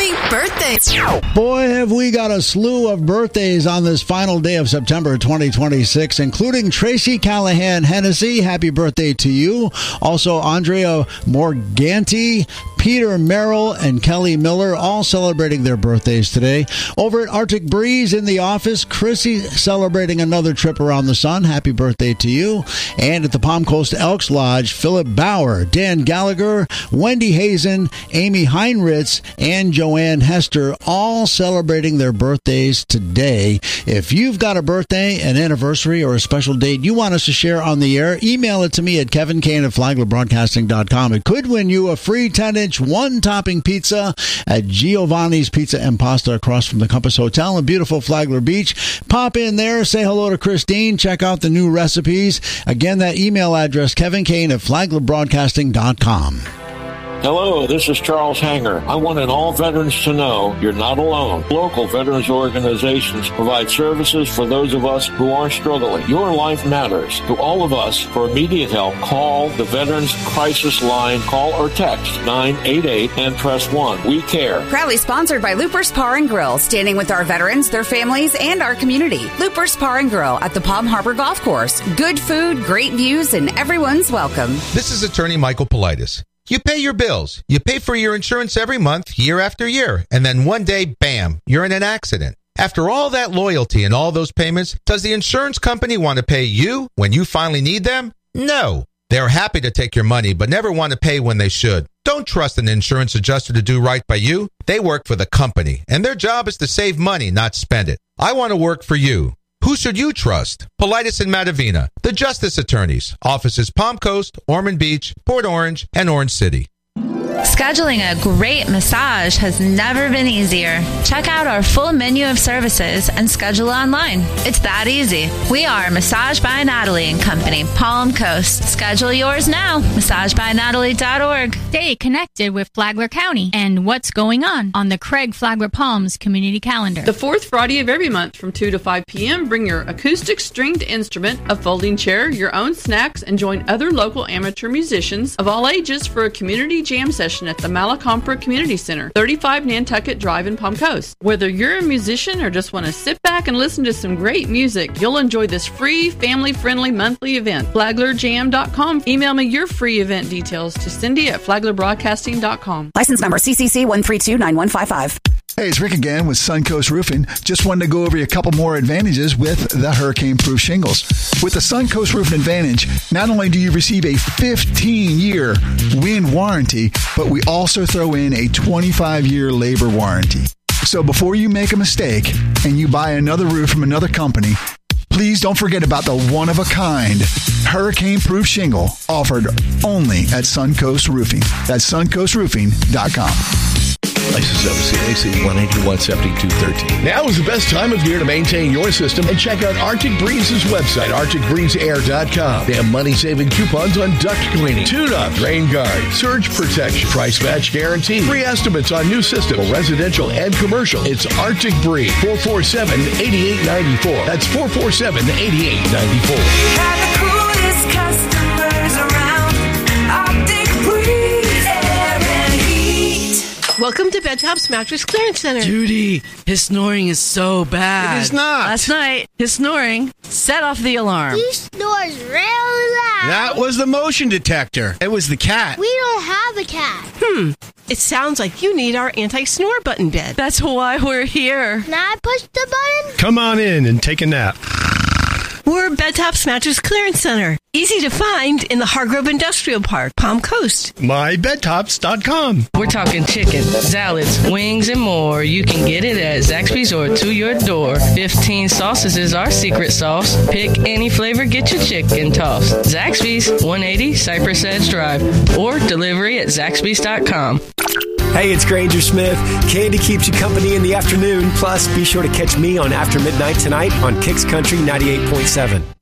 Happy birthday. Boy, have we got a slew of birthdays on this final day of September 2026, including Tracy Callahan Hennessy. Happy birthday to you. Also, Andrea Morganti, Peter Merrill, and Kelly Miller, all celebrating their birthdays today. Over at Arctic Breeze in the office, Chrissy celebrating another trip around the sun. Happy birthday to you. And at the Palm Coast Elks Lodge, Philip Bauer, Dan Gallagher, Wendy Hazen, Amy Heinritz, and Joanne Hester, all celebrating their birthdays today. If you've got a birthday, an anniversary, or a special date you want us to share on the air, email it to me at kevinkane@flaglerbroadcasting.com. It could win you a free 10-inch one-topping pizza at Giovanni's Pizza and Pasta across from the Compass Hotel in beautiful Flagler Beach. Pop in there, say hello to Christine, check out the new recipes. Again, that email address, kevinkane@flaglerbroadcasting.com. Hello, this is Charles Hanger. I want all veterans to know you're not alone. Local veterans organizations provide services for those of us who are struggling. Your life matters. To all of us, for immediate help, call the Veterans Crisis Line. Call or text 988 and press 1. We care. Proudly sponsored by Looper's Bar and Grill, standing with our veterans, their families, and our community. Looper's Bar and Grill at the Palm Harbor Golf Course. Good food, great views, and everyone's welcome. This is attorney Michael Politis. You pay your bills. You pay for your insurance every month, year after year. And then one day, bam, you're in an accident. After all that loyalty and all those payments, does the insurance company want to pay you when you finally need them? No. They're happy to take your money, but never want to pay when they should. Don't trust an insurance adjuster to do right by you. They work for the company, and their job is to save money, not spend it. I want to work for you. Who should you trust? Politis and Matavina, the Justice Attorneys. Offices Palm Coast, Ormond Beach, Port Orange, and Orange City. Scheduling a great massage has never been easier. Check out our full menu of services and schedule online. It's that easy. We are Massage by Natalie and Company, Palm Coast. Schedule yours now. MassageByNatalie.org. Stay connected with Flagler County and what's going on the Craig Flagler Palms community calendar. The fourth Friday of every month from 2 to 5 p.m., bring your acoustic stringed instrument, a folding chair, your own snacks, and join other local amateur musicians of all ages for a community jam session at the Malacompra Community Center, 35 Nantucket Drive in Palm Coast. Whether you're a musician or just want to sit back and listen to some great music, you'll enjoy this free, family-friendly monthly event. FlaglerJam.com. Email me your free event details to Cindy at FlaglerBroadcasting.com. License number CCC 1329155. Hey, it's Rick again with Suncoast Roofing. Just wanted to go over a couple more advantages with the hurricane-proof shingles. With the Suncoast Roofing Advantage, not only do you receive a 15-year wind warranty, but we also throw in a 25-year labor warranty. So before you make a mistake and you buy another roof from another company, please don't forget about the one-of-a-kind hurricane-proof shingle offered only at Suncoast Roofing. That's suncoastroofing.com. License number CAC 1817213. Now is the best time of year to maintain your system and check out Arctic Breeze's website, arcticbreezeair.com. They have money-saving coupons on duct cleaning, tune-up, rain guard, surge protection, price match guarantee, free estimates on new systems, residential and commercial. It's Arctic Breeze, 447-8894. That's 447-8894. Have the coolest customers around. Arctic Breeze Air and Heat. Welcome to Bedtop's Mattress Clearance Center. Judy, his snoring is so bad. It is not. Last night, his snoring set off the alarm. He snores really loud. That was the motion detector. It was the cat. We don't have a cat. It sounds like you need our anti-snore button bed. That's why we're here. Can I push the button? Come on in and take a nap. We're Bedtop's Mattress Clearance Center. Easy to find in the Hargrove Industrial Park, Palm Coast. MyBedtops.com. We're talking chicken, salads, wings, and more. You can get it at Zaxby's or to your door. 15 sauces is our secret sauce. Pick any flavor, get your chicken tossed. Zaxby's, 180 Cypress Edge Drive, or delivery at Zaxby's.com. Hey, it's Granger Smith. Candy keeps you company in the afternoon. Plus, be sure to catch me on After Midnight tonight on Kicks Country 98.7.